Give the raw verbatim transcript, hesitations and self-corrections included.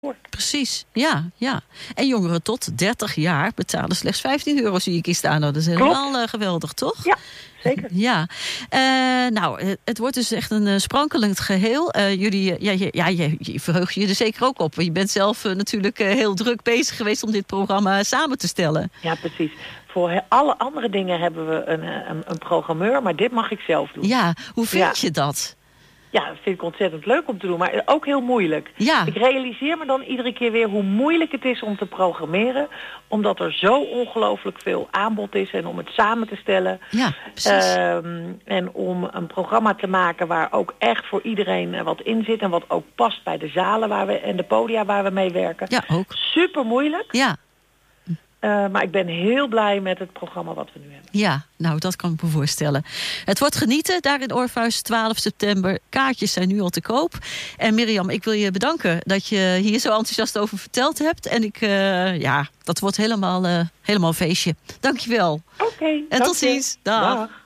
Precies, ja, ja. En jongeren tot dertig jaar betalen slechts vijftien euro, zie ik hier staan. Nou, dat is helemaal uh, geweldig, toch? Ja, zeker. Ja. Uh, nou, het wordt dus echt een uh, sprankelend geheel. Uh, jullie, uh, ja, je, ja, je, je verheugt je er zeker ook op. Je bent zelf uh, natuurlijk uh, heel druk bezig geweest om dit programma samen te stellen. Ja, precies. Voor alle andere dingen hebben we een, een, een programmeur, maar dit mag ik zelf doen. Ja, hoe vind ja. je dat? Ja, dat vind ik ontzettend leuk om te doen, maar ook heel moeilijk. Ja. Ik realiseer me dan iedere keer weer hoe moeilijk het is om te programmeren, omdat er zo ongelooflijk veel aanbod is en om het samen te stellen. Ja, precies. Um, en om een programma te maken waar ook echt voor iedereen wat in zit en wat ook past bij de zalen waar we en de podia waar we mee werken. Ja, ook. Super moeilijk. Ja. Uh, maar ik ben heel blij met het programma wat we nu hebben. Ja, nou, dat kan ik me voorstellen. Het wordt genieten, daar in Orpheus, twaalf september. Kaartjes zijn nu al te koop. En Mirjam, ik wil je bedanken dat je hier zo enthousiast over verteld hebt. En ik, uh, ja, dat wordt helemaal, uh, helemaal feestje. Dank je wel. Oké. En tot ziens. Dag. Dag.